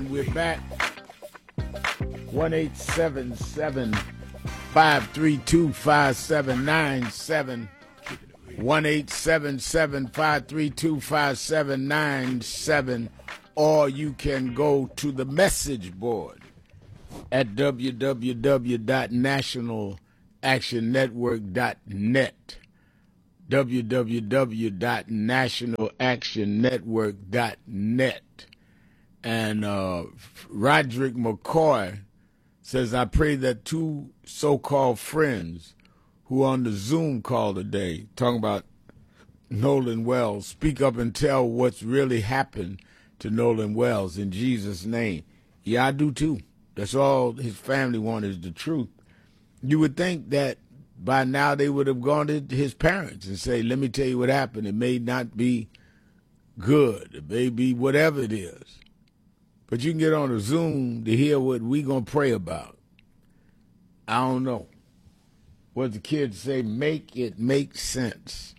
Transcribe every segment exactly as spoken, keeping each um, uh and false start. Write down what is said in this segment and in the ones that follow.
We're back. one eight seven seven, five three two, five seven nine seven. one eight seven seven, five three two, five seven nine seven. Or you can go to the message board at w w w dot national action network dot net. w w w dot national action network dot net. And uh, Roderick McCoy says, I pray that two so-called friends who are on the Zoom call today, talking about Nolan Wells, speak up and tell what's really happened to Nolan Wells in Jesus' name. Yeah, I do too. That's all his family wants is the truth. You would think that by now they would have gone to his parents and say, let me tell you what happened. It may not be good. It may be whatever it is. But you can get on a Zoom to hear what we going to pray about. I don't know. What the kids say, make it make sense.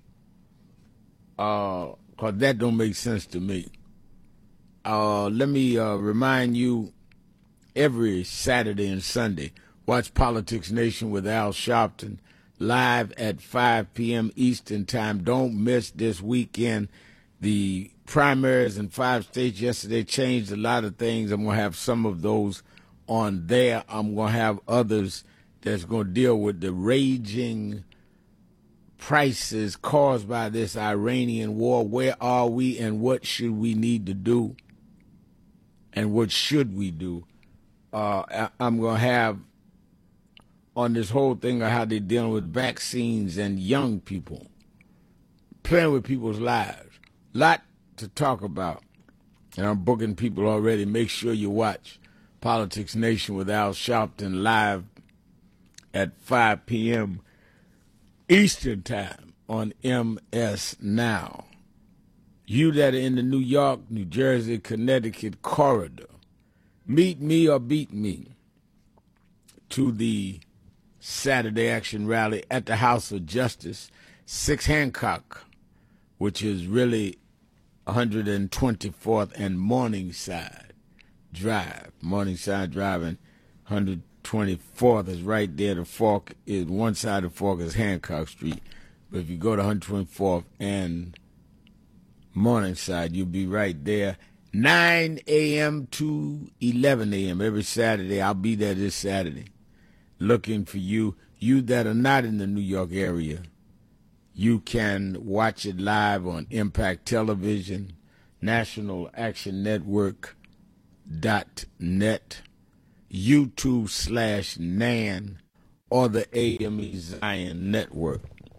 Uh, because that don't make sense to me. Uh, let me uh, remind you, every Saturday and Sunday, watch Politics Nation with Al Sharpton live at five p.m. Eastern Time. Don't miss this weekend. The primaries in five states yesterday changed a lot of things. I'm going to have some of those on there. I'm going to have others that's going to deal with the raging prices caused by this Iranian war. Where are we and what should we need to do? And what should we do? Uh, I'm going to have on this whole thing of how they're dealing with vaccines and young people, playing with people's lives. Lot to talk about. And I'm booking people already. Make sure you watch Politics Nation with Al Sharpton live at five p.m. Eastern Time on M S Now. You that are in the New York, New Jersey, Connecticut corridor, meet me or beat me to the Saturday Action Rally at the House of Justice, six Hancock, which is really one hundred twenty-fourth and Morningside Drive. Morningside Drive and one hundred twenty-fourth is right there. The fork is one side of the fork is Hancock Street. But if you go to one hundred twenty-fourth and Morningside, you'll be right there. nine a.m. to eleven a.m. every Saturday. I'll be there this Saturday looking for you. You that are not in the New York area, you can watch it live on Impact Television, National Action Network dot net, YouTube slash Nan, or the A M E Zion Network.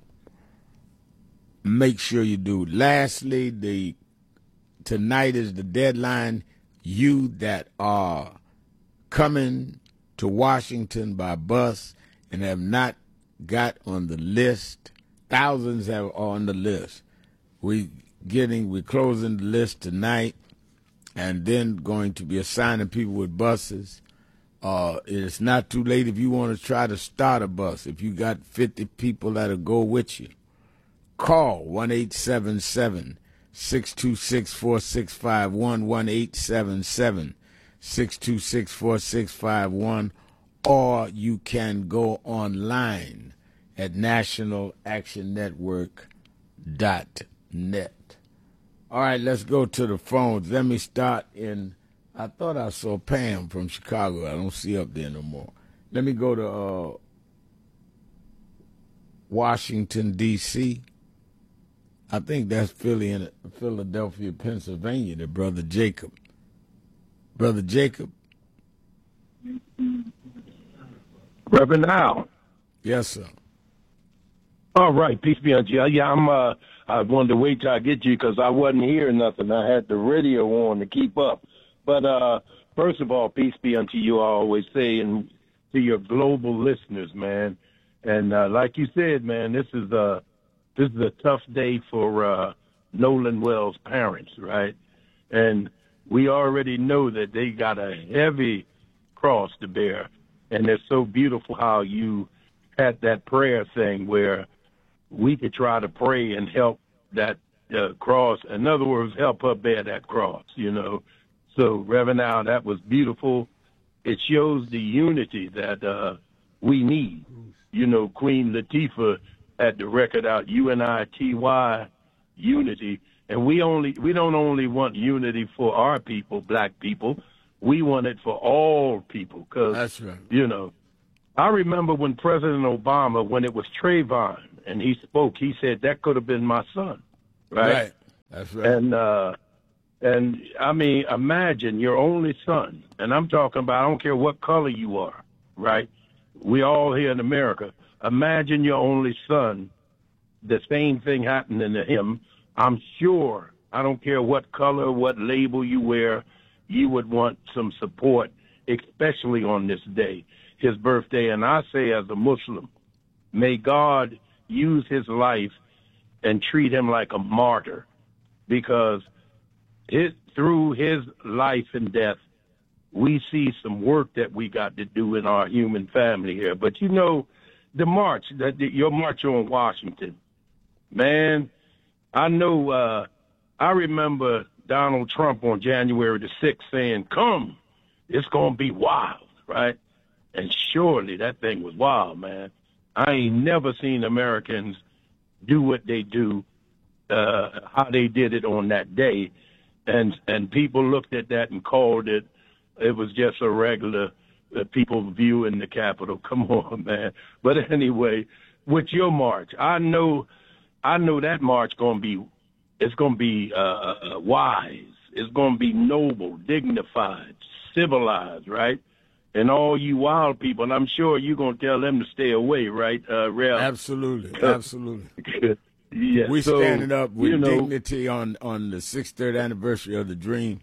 Make sure you do. Lastly, the tonight is the deadline. You that are coming to Washington by bus and have not got on the list, thousands have on the list. We getting, we're closing the list tonight, and then going to be assigning people with buses. Uh, it's not too late if you want to try to start a bus. If you got fifty people that'll go with you, call one eight seven seven, six two six, four six five one, one eight seven seven, six two six, four six five one, or you can go online at national action network dot net. All right, let's go to the phones. Let me start in, I thought I saw Pam from Chicago. I don't see up there no more. Let me go to uh, Washington, D C I think that's Philly and Philadelphia, Pennsylvania, the Brother Jacob. Brother Jacob. Reverend Al. Yes, sir. All right, peace be unto you. Yeah, I'm. Uh, I wanted to wait till I get you because I wasn't hearing nothing. I had the radio on to keep up. But uh, first of all, peace be unto you. I always say, and to your global listeners, man. And uh, like you said, man, this is a this is a tough day for uh, Nolan Wells' parents, right? And we already know that they got a heavy cross to bear. And it's so beautiful how you had that prayer thing where we could try to pray and help that uh, cross. In other words, help her bear that cross, you know. So, Reverend Al, that was beautiful. It shows the unity that uh, we need. You know, Queen Latifah had the record out, U N I T Y, unity. And we only we don't only want unity for our people, black people. We want it for all people. Cause, That's right. You know, I remember when President Obama, when it was Trayvon, and he spoke, he said that could have been my son, right? Right. That's right. And uh, and I mean, imagine your only son, and I'm talking about, I don't care what color you are, right? We all here in America. Imagine your only son, the same thing happening to him. I'm sure, I don't care what color, what label you wear, you would want some support, especially on this day, his birthday. And I say, as a Muslim, may God use his life and treat him like a martyr, because his, through his life and death, we see some work that we got to do in our human family here. But you know, the march, that your march on Washington, man, I know, uh, I remember Donald Trump on January the sixth saying, come, it's going to be wild, right? And surely that thing was wild, man. I ain't never seen Americans do what they do, uh, how they did it on that day. And and people looked at that and called it, it was just a regular uh, people viewing the Capitol. Come on, man. But anyway, with your march, I know, I know that march going to be, it's going to be uh, uh, wise. It's going to be noble, dignified, civilized, right? And all you wild people, and I'm sure you're going to tell them to stay away, right, uh, Rev? Absolutely, absolutely. Yeah, We're so, standing up with you know, dignity on, on the sixty-third anniversary of the Dream,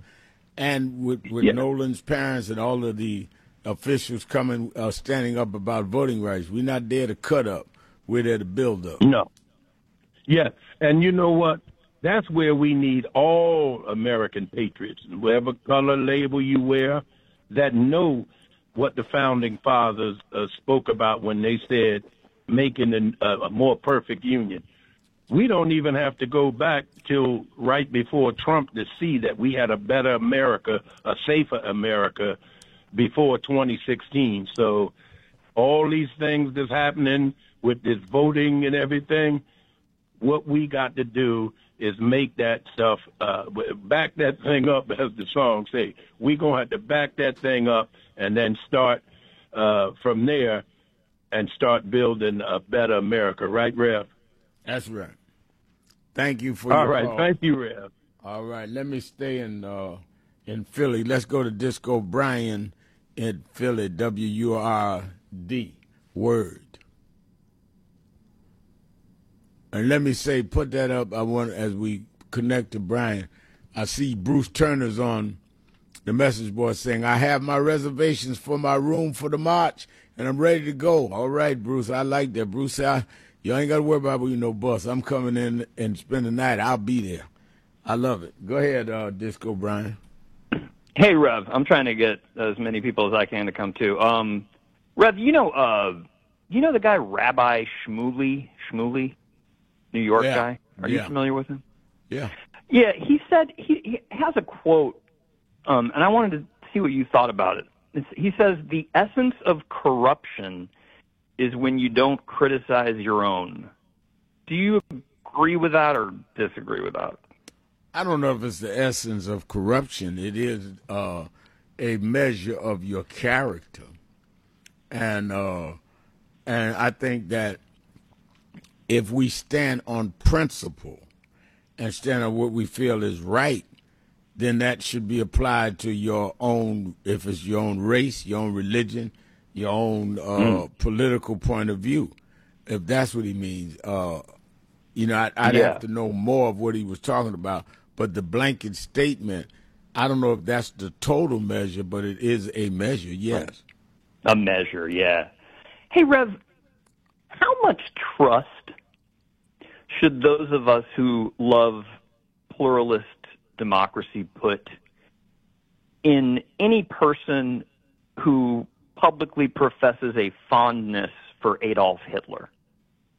and with, with yeah. Nolan's parents and all of the officials coming, uh, standing up about voting rights. We're not there to cut up. We're there to build up. No. Yeah, and you know what? That's where we need all American patriots, whatever color label you wear, that know what the founding fathers uh, spoke about when they said making a, a more perfect union. We don't even have to go back till right before Trump to see that we had a better America, a safer America before twenty sixteen. So all these things that's happening with this voting and everything, what we got to do is make that stuff, uh, back that thing up, as the song say. We're going to have to back that thing up and then start uh, from there and start building a better America. Right, Rev? That's right. Thank you for All your right. call. Thank you, Rev. All right. Let me stay in uh, in Philly. Let's go to Disco Brian in Philly, W U R D, Word. And let me say, put that up. I want, as we connect to Brian, I see Bruce Turner's on the message board saying, I have my reservations for my room for the march, and I'm ready to go. All right, Bruce, I like that. Bruce, I, you ain't got to worry about me, no bus. I'm coming in and spend the night. I'll be there. I love it. Go ahead, uh, Disco Brian. Hey, Rev, I'm trying to get as many people as I can to come too. Um, Rev, you know, uh, you know the guy Rabbi Shmuley, Shmuley, New York yeah. guy? Are yeah. you familiar with him? Yeah. Yeah, he said, he, he has a quote, um, and I wanted to see what you thought about it. It's, he says, the essence of corruption is when you don't criticize your own. Do you agree with that or disagree with that? I don't know if it's the essence of corruption. It is uh, a measure of your character. And uh, and I think that if we stand on principle and stand on what we feel is right, then that should be applied to your own, if it's your own race, your own religion, your own uh, mm. political point of view, if that's what he means. Uh, you know, I, I'd yeah. have to know more of what he was talking about. But the blanket statement, I don't know if that's the total measure, but it is a measure, yes. A measure, yeah. Hey, Rev, how much trust should those of us who love pluralist democracy put in any person who publicly professes a fondness for Adolf Hitler?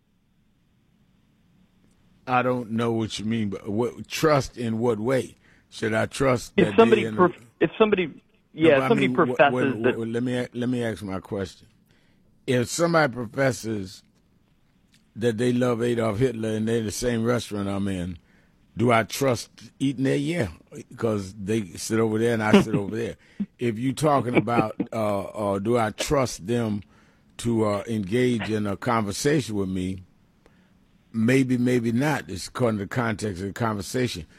I don't know what you mean, but what, trust in what way? Should I trust if that somebody they in prof- if somebody yeah No, I somebody mean, professes wait, wait, that wait, let me let me ask my question. If somebody professes that they love Adolf Hitler and they're the same restaurant I'm in, do I trust eating there? Yeah, because they sit over there and I sit over there. If you're talking about, uh, uh, do I trust them to uh, engage in a conversation with me? Maybe, maybe not. It's according to the context of the conversation.